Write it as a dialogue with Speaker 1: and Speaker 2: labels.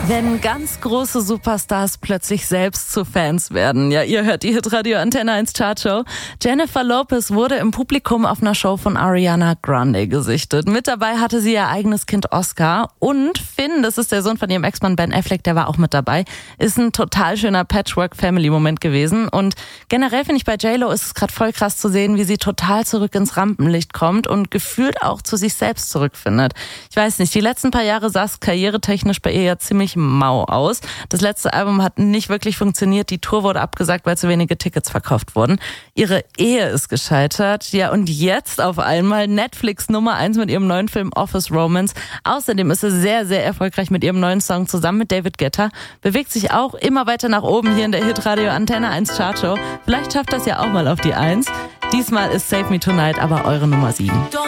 Speaker 1: Wenn ganz große Superstars plötzlich selbst zu Fans werden. Ja, ihr hört die Hitradio Antenne 1 Chartshow. Jennifer Lopez wurde im Publikum auf einer Show von Ariana Grande gesichtet. Mit dabei hatte sie ihr eigenes Kind Oscar. Und Finn, das ist der Sohn von ihrem Ex-Mann Ben Affleck, der war auch mit dabei. Ist ein total schöner Patchwork-Family-Moment gewesen. Und generell finde ich, bei J-Lo ist es gerade voll krass zu sehen, wie sie total zurück ins Rampenlicht kommt und gefühlt auch zu sich selbst zurückfindet. Ich weiß nicht, die letzten paar Jahre sah es karrieretechnisch bei ihr ja ziemlich mau aus. Das letzte Album hat nicht wirklich funktioniert. Die Tour wurde abgesagt, weil zu wenige Tickets verkauft wurden. Ihre Ehe ist gescheitert. Ja, und jetzt auf einmal Netflix Nummer 1 mit ihrem neuen Film Office Romance. Außerdem ist sie sehr, sehr erfolgreich mit ihrem neuen Song zusammen mit David Guetta. Bewegt sich auch immer weiter nach oben hier in der Hitradio Antenne 1 Chartshow. Vielleicht schafft das ja auch mal auf die 1. Diesmal ist Save Me Tonight aber eure Nummer 7.